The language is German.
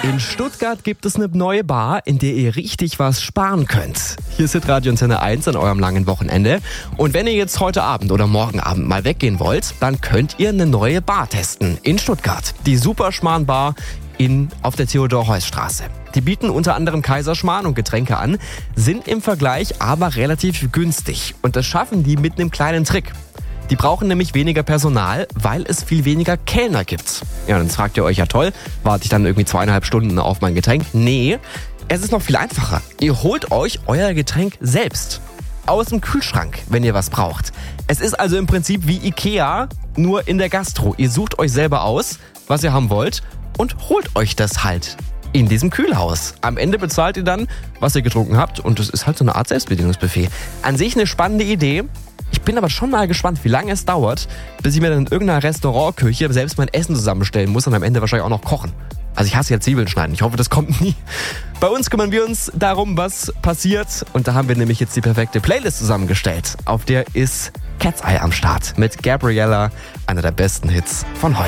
In Stuttgart gibt es eine neue Bar, in der ihr richtig was sparen könnt. Hier ist Hitradio Antenne 1 an eurem langen Wochenende. Und wenn ihr jetzt heute Abend oder morgen Abend mal weggehen wollt, dann könnt ihr eine neue Bar testen in Stuttgart. Die Superschmarrn Bar auf der Theodor-Heuss-Straße. Die bieten unter anderem Kaiserschmarrn und Getränke an, sind im Vergleich aber relativ günstig. Und das schaffen die mit einem kleinen Trick. Die brauchen nämlich weniger Personal, weil es viel weniger Kellner gibt. Ja, dann fragt ihr euch, ja toll, warte ich dann irgendwie 2,5 Stunden auf mein Getränk? Nee, es ist noch viel einfacher. Ihr holt euch euer Getränk selbst. Aus dem Kühlschrank, wenn ihr was braucht. Es ist also im Prinzip wie Ikea, nur in der Gastro. Ihr sucht euch selber aus, was ihr haben wollt und holt euch das halt in diesem Kühlhaus. Am Ende bezahlt ihr dann, was ihr getrunken habt und das ist halt so eine Art Selbstbedienungsbuffet. An sich eine spannende Idee. Ich bin aber schon mal gespannt, wie lange es dauert, bis ich mir dann in irgendeiner Restaurantküche selbst mein Essen zusammenstellen muss und am Ende wahrscheinlich auch noch kochen. Also ich hasse ja Zwiebeln schneiden. Ich hoffe, das kommt nie. Bei uns kümmern wir uns darum, was passiert. Und da haben wir nämlich jetzt die perfekte Playlist zusammengestellt. Auf der ist Cat's Eye am Start mit Gabriella, einer der besten Hits von heute.